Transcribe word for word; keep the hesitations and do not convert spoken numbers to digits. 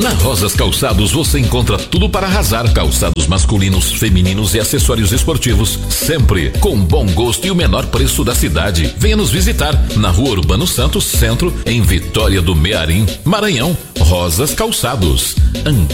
Na Rosas Calçados você encontra tudo para arrasar: calçados masculinos, femininos e acessórios esportivos, sempre com bom gosto e o menor preço da cidade. Venha nos visitar na Rua Urbano Santos, Centro, em Vitória do Mearim, Maranhão. Rosas Calçados.